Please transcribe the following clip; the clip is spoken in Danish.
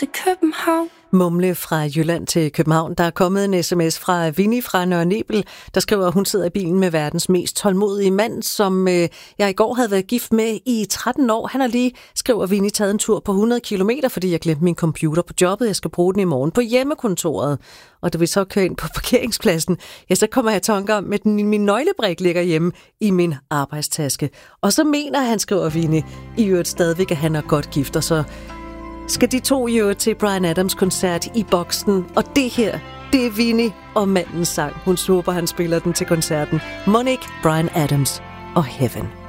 til København. Mumle fra Jylland til København. Der er kommet en sms fra Vinnie fra Nørre Nebel, der skriver, at hun sidder i bilen med verdens mest tålmodige mand, som jeg i går havde været gift med i 13 år. Han har lige, skriver Vinnie, taget en tur på 100 kilometer, fordi jeg glemte min computer på jobbet. Jeg skal bruge den i morgen på hjemmekontoret. Og da vi så kører ind på parkeringspladsen, ja, så kommer jeg i tanke om, at min nøglebrik ligger hjemme i min arbejdstaske. Og så mener han, skriver Vinnie, i øvrigt stadigvæk, at han er godt gift, og så skal de to jo til Bryan Adams koncert i Boksen, og det her, det er Vinnie og mandens sang. Hun håber, han spiller den til koncerten. Monique, Bryan Adams og Heaven.